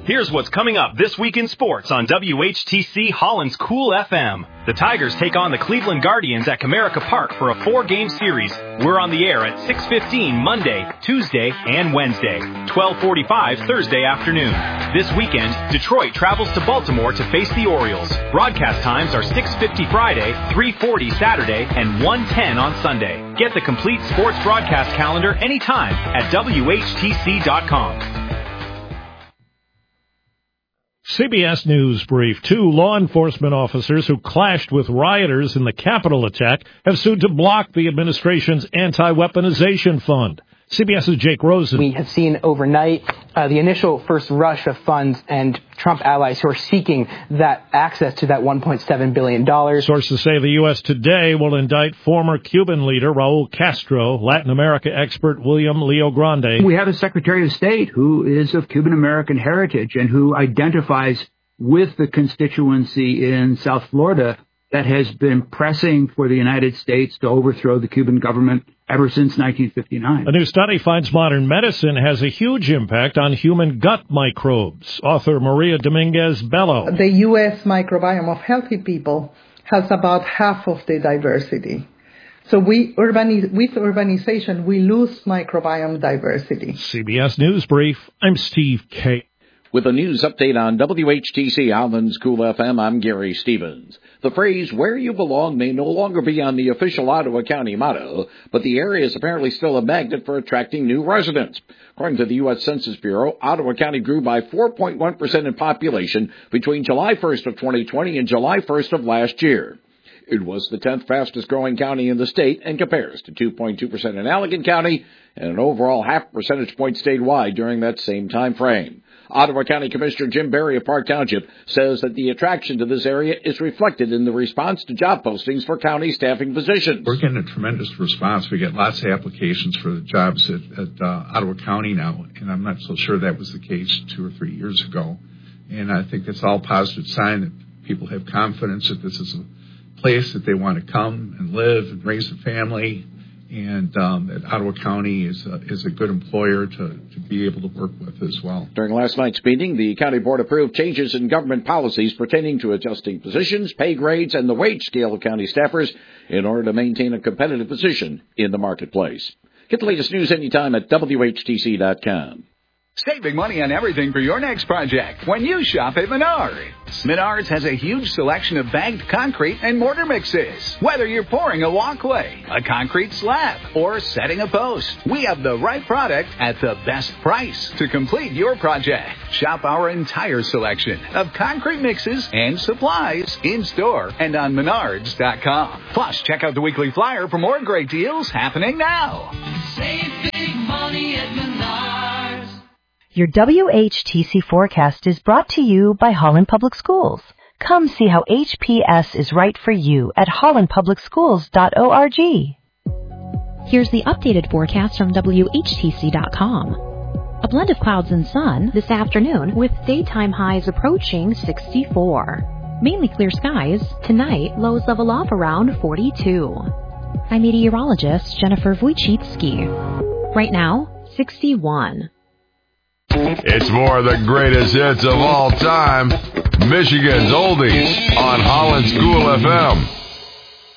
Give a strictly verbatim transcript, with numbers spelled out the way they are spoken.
Here's what's coming up this week in sports on W H T C Holland's Cool F M. The Tigers take on the Cleveland Guardians at Comerica Park for a four-game series. We're on the air at six fifteen Monday, Tuesday, and Wednesday, twelve forty-five Thursday afternoon. This weekend, Detroit travels to Baltimore to face the Orioles. Broadcast times are six fifty Friday, three forty Saturday, and one ten on Sunday. Get the complete sports broadcast calendar anytime at W H T C dot com. C B S News Brief. Two law enforcement officers who clashed with rioters in the Capitol attack have sued to block the administration's anti-weaponization fund. CBS's Jake Rosen. We have seen overnight uh, the initial first rush of funds and Trump allies who are seeking that access to that one point seven billion dollars. Sources say the U S today will indict former Cuban leader Raul Castro, Latin America expert William Leo Grande. We have a Secretary of State who is of Cuban-American heritage and who identifies with the constituency in South Florida that has been pressing for the United States to overthrow the Cuban government ever since nineteen fifty-nine. A new study finds modern medicine has a huge impact on human gut microbes. Author Maria Dominguez Bello. The U S microbiome of healthy people has about half of the diversity. So we urbani- with urbanization, we lose microbiome diversity. C B S News Brief, I'm Steve Kate. With a news update on W H T C Holland's Cool F M, I'm Gary Stevens. The phrase, where you belong, may no longer be on the official Ottawa County motto, but the area is apparently still a magnet for attracting new residents. According to the U S Census Bureau, Ottawa County grew by four point one percent in population between July first of twenty twenty and July first of last year. It was the tenth fastest growing county in the state and compares to two point two percent in Allegan County and an overall half percentage point statewide during that same time frame. Ottawa County Commissioner Jim Barry of Park Township says that the attraction to this area is reflected in the response to job postings for county staffing positions. We're getting a tremendous response. We get lots of applications for the jobs at, at uh, Ottawa County now, and I'm not so sure that was the case two or three years ago. And I think it's all positive sign that people have confidence that this is a place that they want to come and live and raise a family, and um, that Ottawa County is a, is a good employer to, to be able to work with as well. During last night's meeting, the county board approved changes in government policies pertaining to adjusting positions, pay grades, and the wage scale of county staffers in order to maintain a competitive position in the marketplace. Get the latest news anytime at W H T C dot com. Save big money on everything for your next project when you shop at Menards. Menards has a huge selection of bagged concrete and mortar mixes. Whether you're pouring a walkway, a concrete slab, or setting a post, we have the right product at the best price to complete your project. Shop our entire selection of concrete mixes and supplies in-store and on menards dot com. Plus, check out the weekly flyer for more great deals happening now. Save big money at Menards. Your W H T C forecast is brought to you by Holland Public Schools. Come see how H P S is right for you at holland public schools dot org. Here's the updated forecast from W H T C dot com. A blend of clouds and sun this afternoon with daytime highs approaching sixty-four. Mainly clear skies. Tonight, lows level off around forty-two. I'm meteorologist Jennifer Wojcicki. Right now, sixty-one. It's more of the greatest hits of all time. Michigan's Oldies on Holland's Cool F M.